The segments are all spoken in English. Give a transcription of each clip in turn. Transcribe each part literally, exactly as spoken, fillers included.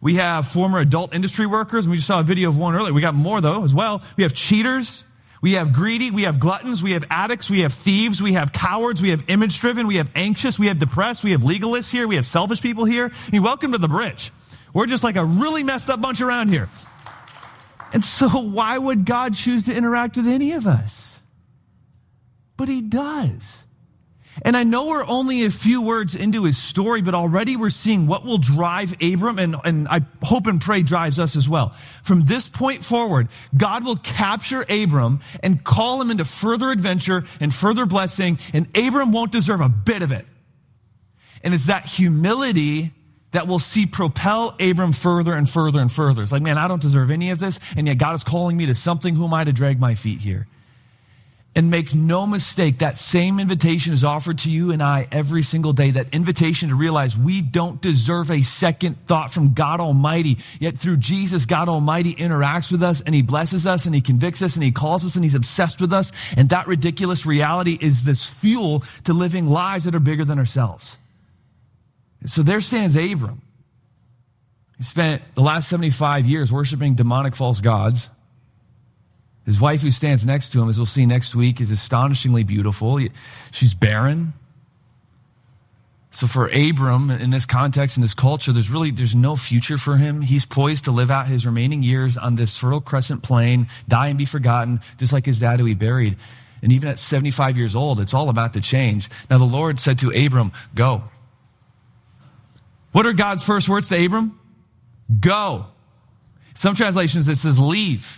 We have former adult industry workers, and we just saw a video of one earlier. We got more, though, as well. We have cheaters. We have greedy. We have gluttons. We have addicts. We have thieves. We have cowards. We have image-driven. We have anxious. We have depressed. We have legalists here. We have selfish people here. I mean, welcome to the bridge. We're just like a really messed up bunch around here. And so why would God choose to interact with any of us? But he does. And I know we're only a few words into his story, but already we're seeing what will drive Abram, and, and I hope and pray drives us as well. From this point forward, God will capture Abram and call him into further adventure and further blessing, and Abram won't deserve a bit of it. And it's that humility that we'll see propel Abram further and further and further. It's like, man, I don't deserve any of this, and yet God is calling me to something. Who am I to drag my feet here? And make no mistake, that same invitation is offered to you and I every single day. That invitation to realize we don't deserve a second thought from God Almighty. Yet through Jesus, God Almighty interacts with us and he blesses us and he convicts us and he calls us and he's obsessed with us. And that ridiculous reality is this fuel to living lives that are bigger than ourselves. So there stands Abram. He spent the last seventy-five years worshiping demonic false gods. His wife, who stands next to him, as we'll see next week, is astonishingly beautiful. She's barren. So for Abram, in this context, in this culture, there's really, there's no future for him. He's poised to live out his remaining years on this fertile crescent plain, die and be forgotten, just like his dad who he buried. And even at seventy-five years old, it's all about to change. Now the Lord said to Abram, go. What are God's first words to Abram? Go. Some translations, it says leave.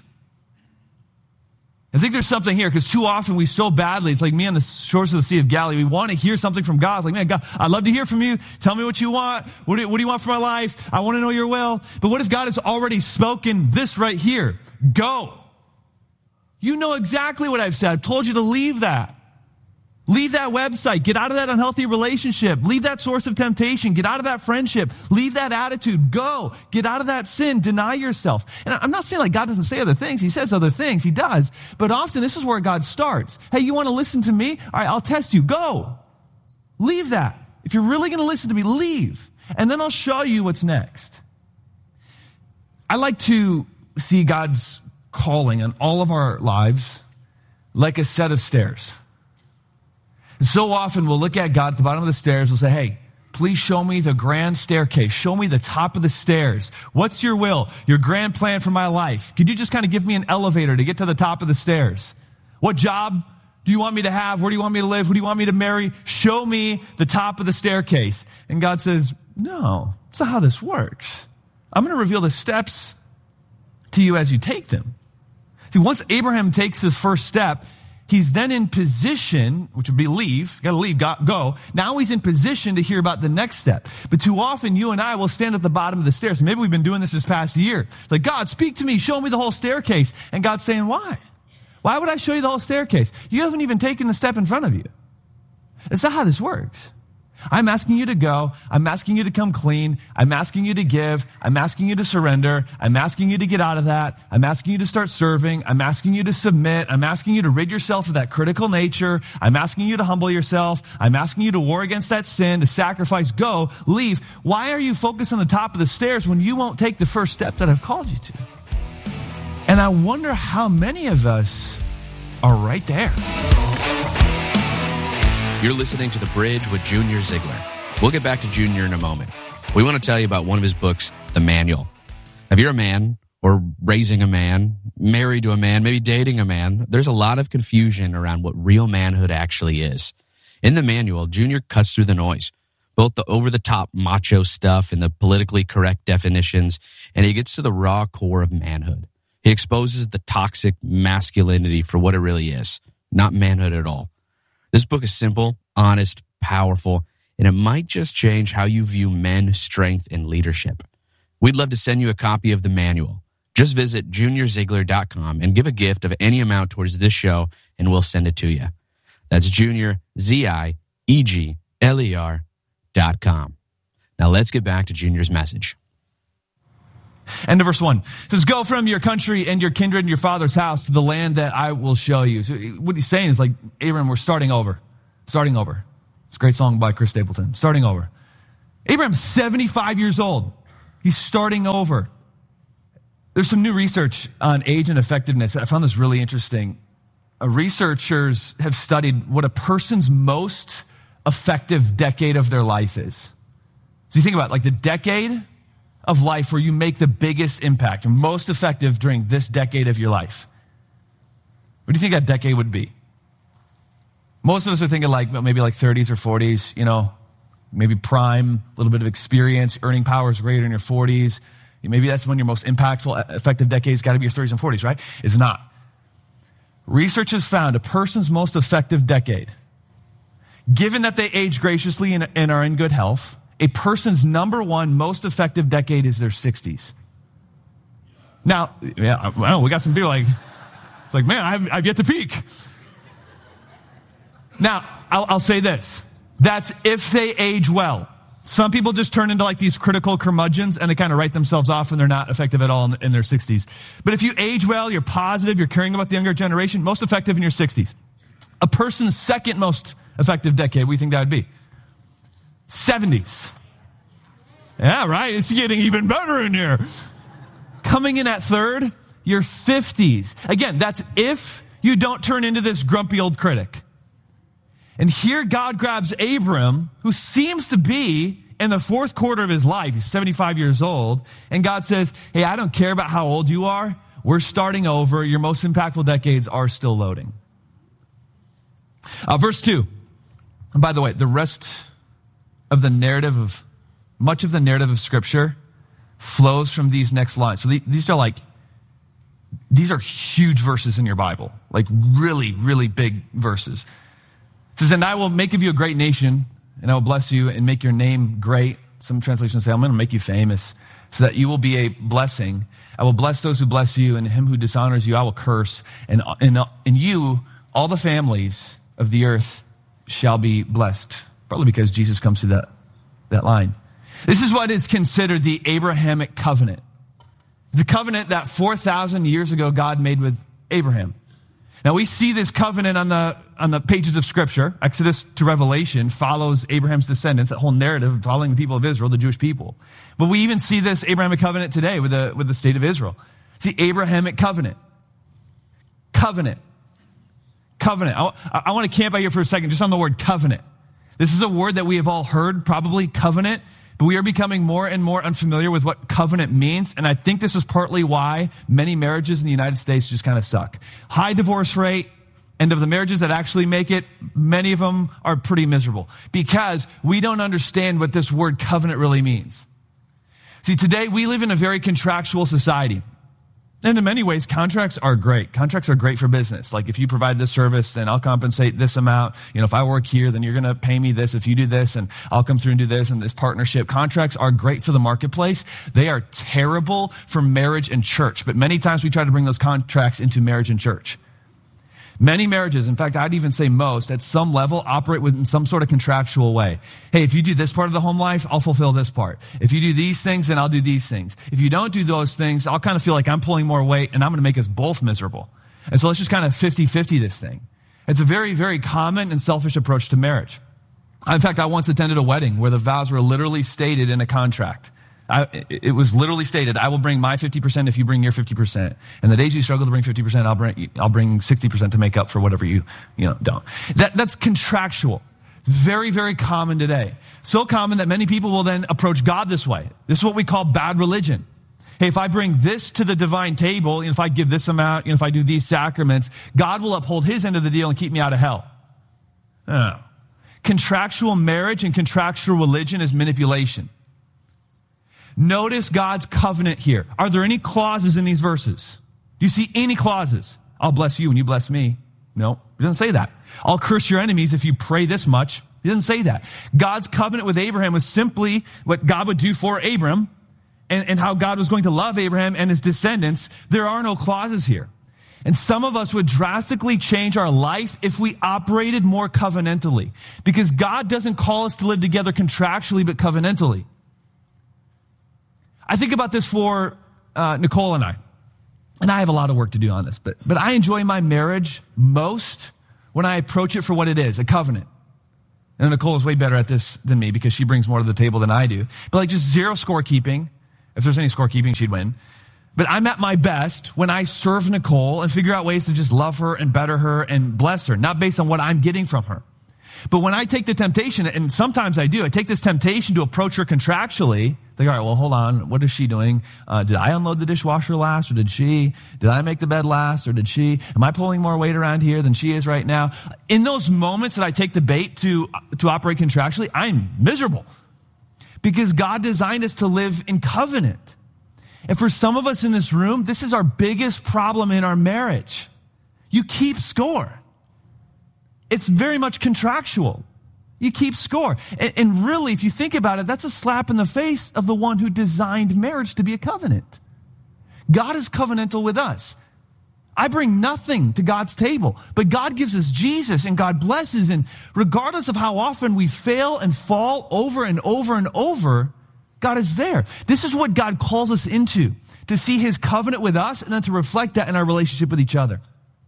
I think there's something here, because too often we so badly, it's like me on the shores of the Sea of Galilee, we want to hear something from God. It's like, man, God, I'd love to hear from you. Tell me what you want. What do, what do you want for my life? I want to know your will. But what if God has already spoken this right here? Go. You know exactly what I've said. I've told you to leave that. Leave that website. Get out of that unhealthy relationship. Leave that source of temptation. Get out of that friendship. Leave that attitude. Go. Get out of that sin. Deny yourself. And I'm not saying like God doesn't say other things. He says other things. He does. But often this is where God starts. Hey, you want to listen to me? All right, I'll test you. Go. Leave that. If you're really going to listen to me, leave. And then I'll show you what's next. I like to see God's calling on all of our lives like a set of stairs. And so often we'll look at God at the bottom of the stairs. We'll say, hey, please show me the grand staircase. Show me the top of the stairs. What's your will? Your grand plan for my life? Could you just kind of give me an elevator to get to the top of the stairs? What job do you want me to have? Where do you want me to live? Who do you want me to marry? Show me the top of the staircase. And God says, no, that's not how this works. I'm going to reveal the steps to you as you take them. See, once Abraham takes his first step, he's then in position, which would be leave, got to leave, got, go. Now he's in position to hear about the next step. But too often you and I will stand at the bottom of the stairs. Maybe we've been doing this this past year. It's like, God, speak to me. Show me the whole staircase. And God's saying, why? Why would I show you the whole staircase? You haven't even taken the step in front of you. That's not how this works. I'm asking you to go. I'm asking you to come clean. I'm asking you to give. I'm asking you to surrender. I'm asking you to get out of that. I'm asking you to start serving. I'm asking you to submit. I'm asking you to rid yourself of that critical nature. I'm asking you to humble yourself. I'm asking you to war against that sin, to sacrifice. Go, leave. Why are you focused on the top of the stairs when you won't take the first step that I've called you to? And I wonder how many of us are right there. You're listening to The Bridge with Junior Ziegler. We'll get back to Junior in a moment. We want to tell you about one of his books, The Manual. If you're a man or raising a man, married to a man, maybe dating a man, there's a lot of confusion around what real manhood actually is. In The Manual, Junior cuts through the noise, both the over-the-top macho stuff and the politically correct definitions, and he gets to the raw core of manhood. He exposes the toxic masculinity for what it really is, not manhood at all. This book is simple, honest, powerful, and it might just change how you view men, strength, and leadership. We'd love to send you a copy of The Manual. Just visit junior ziegler dot com and give a gift of any amount towards this show, and we'll send it to you. That's Junior, Z I E G L E R dot com. Now let's get back to Junior's message. End of verse one. It says, go from your country and your kindred and your father's house to the land that I will show you. So what he's saying is like, Abraham, we're starting over. Starting over. It's a great song by Chris Stapleton. Starting over. Abraham's seventy-five years old. He's starting over. There's some new research on age and effectiveness. I found this really interesting. Uh, researchers have studied what a person's most effective decade of their life is. So you think about it, like the decade of life where you make the biggest impact, and most effective during this decade of your life. What do you think that decade would be? Most of us are thinking like well, maybe like thirties or forties, you know, maybe prime, a little bit of experience, earning power is greater in your forties. Maybe that's when your most impactful, effective decade's got to be your thirties and forties, right? It's not. Research has found a person's most effective decade, given that they age graciously and, and are in good health, a person's number one most effective decade is their sixties. Now, yeah, well, we got some people like, it's like, man, I've, I've yet to peak. Now, I'll, I'll say this. That's if they age well. Some people just turn into like these critical curmudgeons and they kind of write themselves off and they're not effective at all in, in their sixties. But if you age well, you're positive, you're caring about the younger generation, most effective in your sixties. A person's second most effective decade, what do you think that would be? seventies. Yeah, right? It's getting even better in here. Coming in at third, your fifties. Again, that's if you don't turn into this grumpy old critic. And here God grabs Abram, who seems to be in the fourth quarter of his life. He's seventy-five years old. And God says, hey, I don't care about how old you are. We're starting over. Your most impactful decades are still loading. Uh, verse two. And by the way, the rest of the narrative of, much of the narrative of Scripture flows from these next lines. So these are like, these are huge verses in your Bible. Like really, really big verses. It says, and I will make of you a great nation, and I will bless you and make your name great. Some translations say, I'm going to make you famous so that you will be a blessing. I will bless those who bless you, and him who dishonors you I will curse. And in and you, all the families of the earth shall be blessed. Probably because Jesus comes through that, that line. This is what is considered the Abrahamic covenant. The covenant that four thousand years ago God made with Abraham. Now we see this covenant on the on the pages of Scripture. Exodus to Revelation follows Abraham's descendants, that whole narrative following the people of Israel, the Jewish people. But we even see this Abrahamic covenant today with the with the state of Israel. It's the Abrahamic covenant. Covenant. Covenant. I, I want to camp out here for a second just on the word covenant. This is a word that we have all heard, probably covenant. But we are becoming more and more unfamiliar with what covenant means. And I think this is partly why many marriages in the United States just kind of suck. High divorce rate, and of the marriages that actually make it, many of them are pretty miserable because we don't understand what this word covenant really means. See, today we live in a very contractual society. And in many ways, contracts are great. Contracts are great for business. Like if you provide this service, then I'll compensate this amount. You know, if I work here, then you're going to pay me this. If you do this, and I'll come through and do this, and this partnership. Contracts are great for the marketplace. They are terrible for marriage and church. But many times we try to bring those contracts into marriage and church. Many marriages, in fact, I'd even say most, at some level, operate within some sort of contractual way. Hey, if you do this part of the home life, I'll fulfill this part. If you do these things, then I'll do these things. If you don't do those things, I'll kind of feel like I'm pulling more weight, and I'm going to make us both miserable. And so let's just kind of fifty-fifty this thing. It's a very, very common and selfish approach to marriage. In fact, I once attended a wedding where the vows were literally stated in a contract. I, it was literally stated, I will bring my fifty percent if you bring your fifty percent. And the days you struggle to bring fifty percent, I'll bring, I'll bring sixty percent to make up for whatever you, you know, don't. That, that's contractual. Very, very common today. So common that many people will then approach God this way. This is what we call bad religion. Hey, if I bring this to the divine table, if I give this amount, if I do these sacraments, God will uphold his end of the deal and keep me out of hell. Oh. Contractual marriage and contractual religion is manipulation. Notice God's covenant here. Are there any clauses in these verses? Do you see any clauses? I'll bless you when you bless me. No, he doesn't say that. I'll curse your enemies if you pray this much. He doesn't say that. God's covenant with Abraham was simply what God would do for Abram and, and how God was going to love Abraham and his descendants. There are no clauses here. And some of us would drastically change our life if we operated more covenantally, because God doesn't call us to live together contractually, but covenantally. I think about this for uh, Nicole and I, and I have a lot of work to do on this, but, but I enjoy my marriage most when I approach it for what it is, a covenant. And Nicole is way better at this than me because she brings more to the table than I do. But like just zero scorekeeping, If there's any scorekeeping, she'd win. But I'm at my best when I serve Nicole and figure out ways to just love her and better her and bless her, not based on what I'm getting from her. But when I take the temptation, and sometimes I do, I take this temptation to approach her contractually. Like, all right, well, hold on. What is she doing? Uh, did I unload the dishwasher last, or did she? Did I make the bed last, or did she? Am I pulling more weight around here than she is right now? In those moments that I take the bait to, to operate contractually, I'm miserable. Because God designed us to live in covenant. And for some of us in this room, this is our biggest problem in our marriage. You keep score. It's very much contractual. You keep score. And, and really, if you think about it, that's a slap in the face of the one who designed marriage to be a covenant. God is covenantal with us. I bring nothing to God's table, but God gives us Jesus and God blesses. And regardless of how often we fail and fall over and over and over, God is there. This is what God calls us into, to see his covenant with us and then to reflect that in our relationship with each other.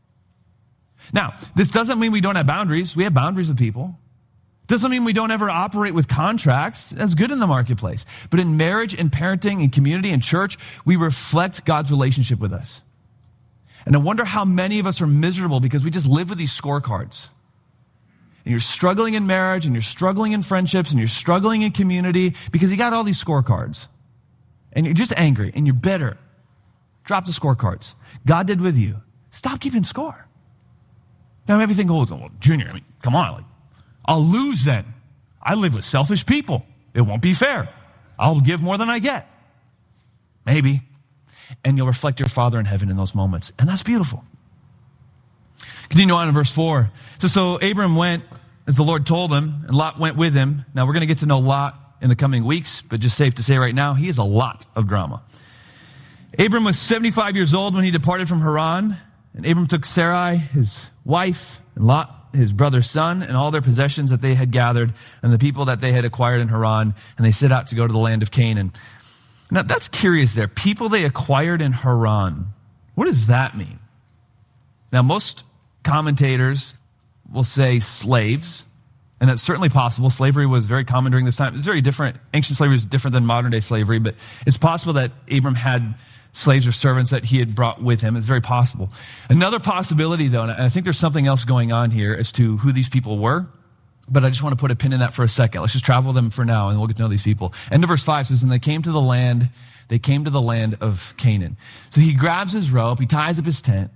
Now, this doesn't mean we don't have boundaries. We have boundaries with people. Doesn't mean we don't ever operate with contracts. That's good in the marketplace. But in marriage and parenting and community and church, we reflect God's relationship with us. And I wonder how many of us are miserable because we just live with these scorecards. And you're struggling in marriage, and you're struggling in friendships, and you're struggling in community because you got all these scorecards. And you're just angry, and you're bitter. Drop the scorecards. God did with you. Stop keeping score. Now maybe think, oh, well, Junior, I mean, come on. Like, I'll lose then. I live with selfish people. It won't be fair. I'll give more than I get. Maybe. And you'll reflect your Father in heaven in those moments. And that's beautiful. Continue on in verse four. So, so Abram went as the Lord told him, and Lot went with him. Now, we're going to get to know Lot in the coming weeks, but just safe to say right now, he has a lot of drama. Abram was seventy-five years old when he departed from Haran, and Abram took Sarai, his wife, and Lot, his brother's son, and all their possessions that they had gathered, and the people that they had acquired in Haran, and they set out to go to the land of Canaan. Now, that's curious there. People they acquired in Haran. What does that mean? Now, most commentators will say slaves, and that's certainly possible. Slavery was very common during this time. It's very different. Ancient slavery is different than modern day slavery, but it's possible that Abram had slaves or servants that he had brought with him. It's very possible. Another possibility, though, and I think there's something else going on here as to who these people were, but I just want to put a pin in that for a second. Let's just travel them for now, and we'll get to know these people. End of verse five says, and they came to the land, they came to the land of Canaan. So he grabs his rope, he ties up his tent.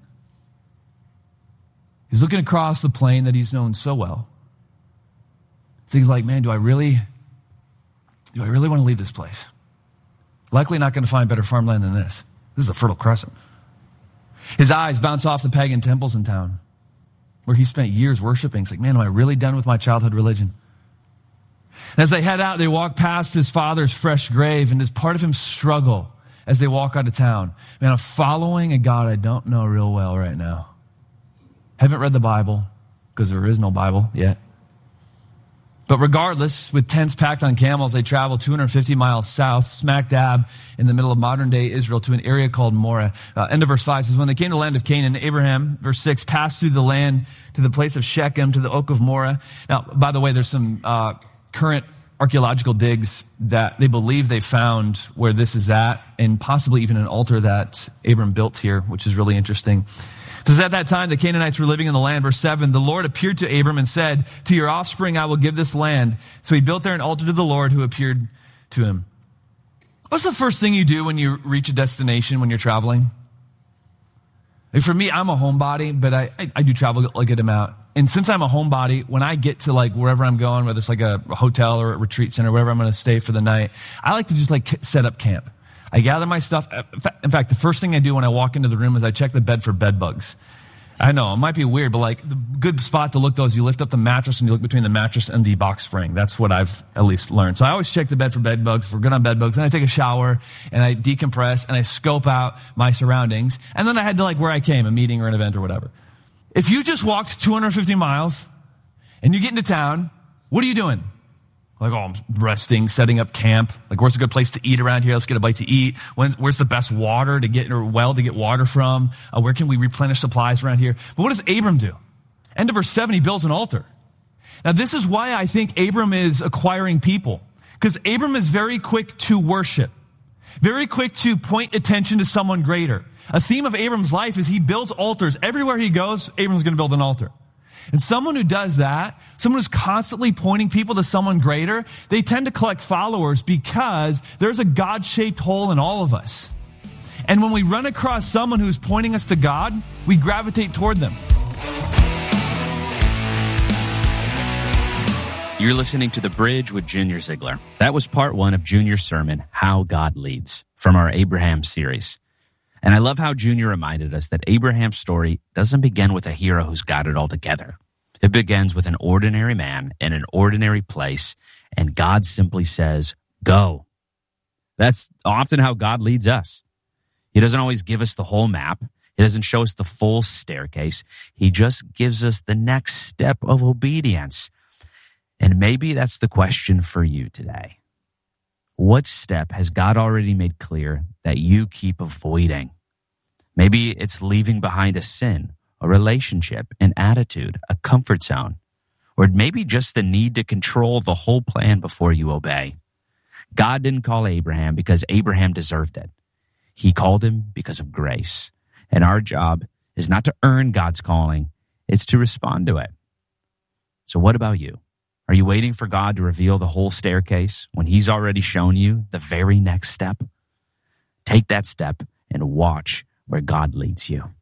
He's looking across the plain that he's known so well. Thinking like, man, do I really, do I really want to leave this place? Likely not going to find better farmland than this. This is a fertile crescent. His eyes bounce off the pagan temples in town where he spent years worshiping. It's like, man, am I really done with my childhood religion? And as they head out, they walk past his father's fresh grave, and as part of him struggle as they walk out of town. Man, I'm following a God I don't know real well right now. Haven't read the Bible because there is no Bible yet. But regardless, with tents packed on camels, they travel two hundred fifty miles south, smack dab in the middle of modern-day Israel, to an area called Moreh. Uh, end of verse five says, when they came to the land of Canaan, Abraham, verse six, passed through the land to the place of Shechem, to the oak of Moreh. Now, by the way, there's some uh, current archaeological digs that they believe they found where this is at, and possibly even an altar that Abram built here, which is really interesting. Because at that time, the Canaanites were living in the land. Verse seven, the Lord appeared to Abram and said, to your offspring I will give this land. So he built there an altar to the Lord who appeared to him. What's the first thing you do when you reach a destination when you're traveling? Like for me, I'm a homebody, but I, I, I do travel a good amount. And since I'm a homebody, when I get to like wherever I'm going, whether it's like a hotel or a retreat center, wherever I'm going to stay for the night, I like to just like set up camp. I gather my stuff. In fact, the first thing I do when I walk into the room is I check the bed for bed bugs. I know, it might be weird, but like the good spot to look though is you lift up the mattress and you look between the mattress and the box spring. That's what I've at least learned. So I always check the bed for bed bugs. If we're good on bed bugs, then I take a shower and I decompress and I scope out my surroundings. And then I head to like where I came, a meeting or an event or whatever. If you just walked two hundred fifty miles and you get into town, what are you doing? Like, oh, I'm resting, setting up camp. Like, where's a good place to eat around here? Let's get a bite to eat. When's, where's the best water to get, or well to get water from? Uh, where can we replenish supplies around here? But what does Abram do? End of verse seven, he builds an altar. Now, this is why I think Abram is acquiring people. Because Abram is very quick to worship. very quick to point attention to someone greater. A theme of Abram's life is he builds altars. Everywhere he goes, Abram's going to build an altar. And someone who does that, someone who's constantly pointing people to someone greater, they tend to collect followers because there's a God-shaped hole in all of us. And when we run across someone who's pointing us to God, we gravitate toward them. You're listening to The Bridge with Junior Ziegler. That was part one of Junior's sermon, How God Leads, from our Abraham series. And I love how Junior reminded us that Abraham's story doesn't begin with a hero who's got it all together. It begins with an ordinary man in an ordinary place, and God simply says, go. That's often how God leads us. He doesn't always give us the whole map. He doesn't show us the full staircase. He just gives us the next step of obedience. And maybe that's the question for you today. What step has God already made clear that you keep avoiding? Maybe it's leaving behind a sin, a relationship, an attitude, a comfort zone, or maybe just the need to control the whole plan before you obey. God didn't call Abraham because Abraham deserved it. He called him because of grace. And our job is not to earn God's calling, it's to respond to it. So what about you? Are you waiting for God to reveal the whole staircase when he's already shown you the very next step? Take that step and watch where God leads you.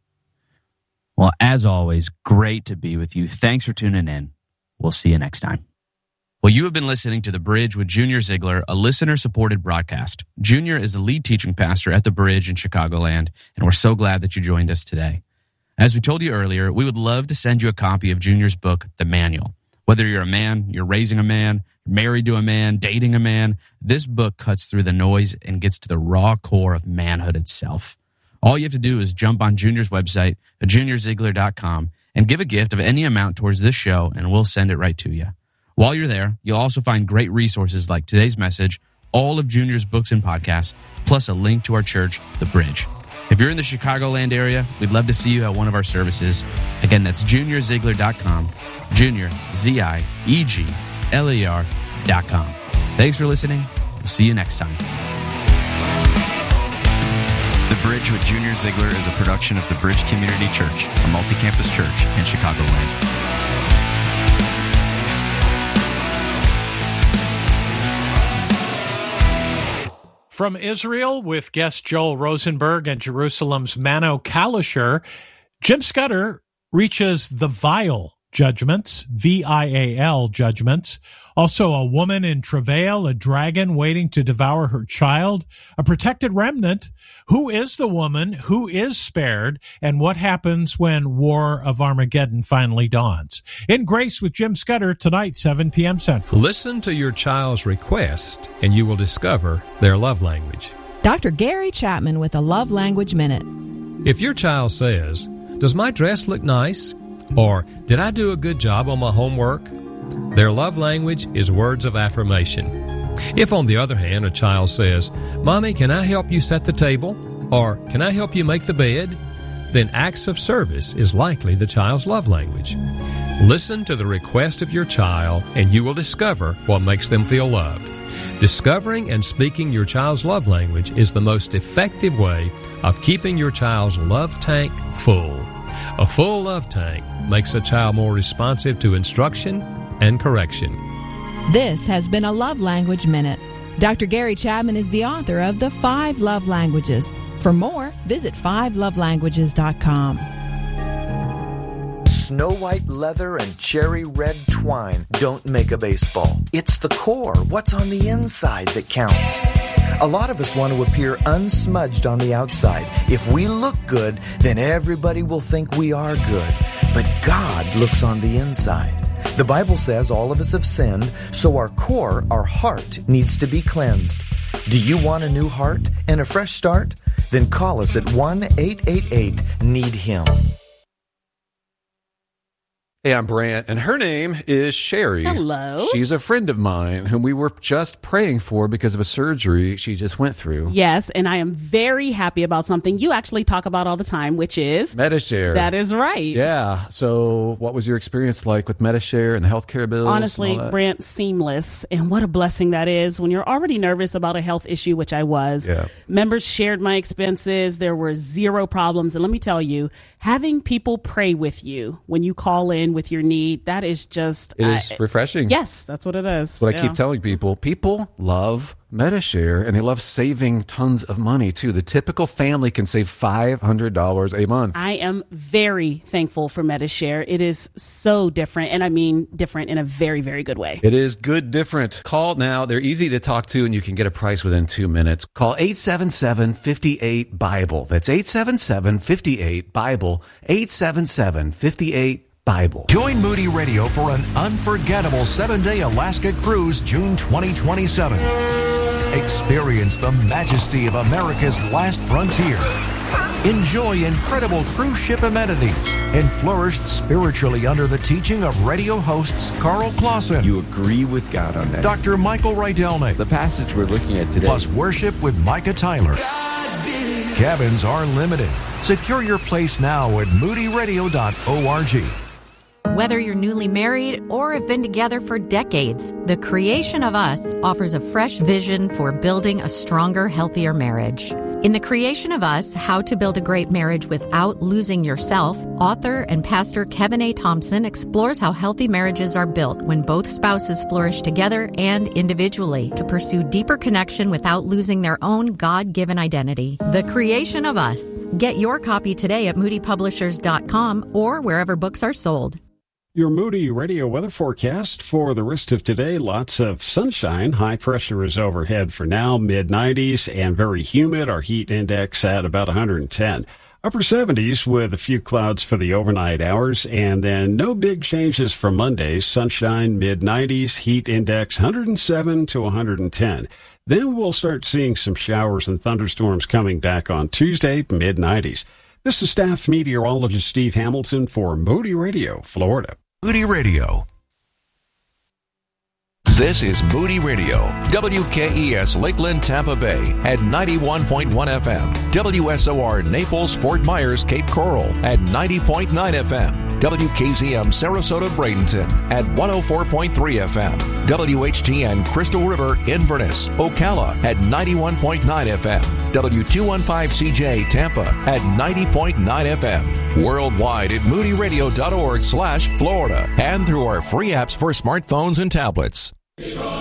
Well, as always, great to be with you. Thanks for tuning in. We'll see you next time. Well, you have been listening to The Bridge with Junior Ziegler, a listener-supported broadcast. Junior is the lead teaching pastor at The Bridge in Chicagoland, and we're so glad that you joined us today. As we told you earlier, we would love to send you a copy of Junior's book, The Manual. Whether you're a man, you're raising a man, married to a man, dating a man, this book cuts through the noise and gets to the raw core of manhood itself. All you have to do is jump on Junior's website, junior ziegler dot com, and give a gift of any amount towards this show, and we'll send it right to you. While you're there, you'll also find great resources like today's message, all of Junior's books and podcasts, plus a link to our church, The Bridge. If you're in the Chicagoland area, we'd love to see you at one of our services. Again, that's junior ziegler dot com, Junior, Z I E G L E R dot com. Thanks for listening. We'll see you next time. The Bridge with Junior Ziegler is a production of The Bridge Community Church, a multi-campus church in Chicagoland. From Israel, with guest Joel Rosenberg and Jerusalem's Mano Kalisher, Jim Scudder reaches the vial judgments, V I A L judgments. Also, a woman in travail, a dragon waiting to devour her child, a protected remnant. Who is the woman? Who is spared? And what happens when War of Armageddon finally dawns? In Grace with Jim Scudder, tonight, seven p.m. Central. Listen to your child's request, and you will discover their love language. Doctor Gary Chapman with a Love Language Minute. If your child says, "Does my dress look nice?" or "Did I do a good job on my homework?" their love language is words of affirmation. If, on the other hand, a child says, "Mommy, can I help you set the table?" or "Can I help you make the bed?" then acts of service is likely the child's love language. Listen to the request of your child, and you will discover what makes them feel loved. Discovering and speaking your child's love language is the most effective way of keeping your child's love tank full. A full love tank makes a child more responsive to instruction and correction. This has been a Love Language Minute. Doctor Gary Chapman is the author of The Five Love Languages. For more, visit five love languages dot com. Snow white leather and cherry red twine don't make a baseball. It's the core, what's on the inside, that counts. A lot of us want to appear unsmudged on the outside. If we look good, then everybody will think we are good. But God looks on the inside. The Bible says all of us have sinned, so our core, our heart, needs to be cleansed. Do you want a new heart and a fresh start? Then call us at one eight eight eight, need him. Hey, I'm Brant, and her name is Sherry. Hello. She's a friend of mine whom we were just praying for because of a surgery she just went through. Yes, and I am very happy about something you actually talk about all the time, which is Medi-Share. That is right. Yeah. So what was your experience like with Medi-Share and the healthcare bills? Honestly, Brant, seamless. And what a blessing that is when you're already nervous about a health issue, which I was. Yeah. Members shared my expenses. There were zero problems. And let me tell you, having people pray with you when you call in with your need, that is just... It is uh, refreshing. Yes, that's what it is. That's what yeah. I keep telling people. People love Medi-Share, and they love saving tons of money, too. The typical family can save five hundred dollars a month. I am very thankful for Medi-Share. It is so different, and I mean different in a very, very good way. It is good different. Call now. They're easy to talk to, and you can get a price within two minutes. Call eight seven seven, five eight, Bible. That's eight seven seven, five eight, Bible. eight seven seven, five eight, Bible. Join Moody Radio for an unforgettable seven-day Alaska cruise June twenty twenty-seven. Experience the majesty of America's last frontier. Enjoy incredible cruise ship amenities and flourish spiritually under the teaching of radio hosts Carl Clausen. You agree with God on that. Doctor Michael Rydelnik. The passage we're looking at today. Plus worship with Micah Tyler. Cabins are limited. Secure your place now at moody radio dot org. Whether you're newly married or have been together for decades, The Creation of Us offers a fresh vision for building a stronger, healthier marriage. In The Creation of Us, How to Build a Great Marriage Without Losing Yourself, author and pastor Kevin A. Thompson explores how healthy marriages are built when both spouses flourish together and individually to pursue deeper connection without losing their own God-given identity. The Creation of Us. Get your copy today at moody publishers dot com or wherever books are sold. Your Moody Radio weather forecast for the rest of today. Lots of sunshine. High pressure is overhead for now, mid nineties, and very humid. Our heat index at about one hundred ten. Upper seventies with a few clouds for the overnight hours, and then no big changes for Mondays. Sunshine, mid nineties, heat index one hundred seven to one hundred ten. Then we'll start seeing some showers and thunderstorms coming back on Tuesday, mid nineties. This is staff meteorologist Steve Hamilton for Moody Radio, Florida. Moody Radio. This is Moody Radio, W K E S Lakeland, Tampa Bay at ninety-one point one F M, W S O R Naples, Fort Myers, Cape Coral at ninety point nine F M, W K Z M Sarasota, Bradenton at one oh four point three F M, W H G N Crystal River, Inverness, Ocala at ninety-one point nine F M, W two fifteen C J Tampa at ninety point nine F M, worldwide at moody radio dot org slash Florida and through our free apps for smartphones and tablets.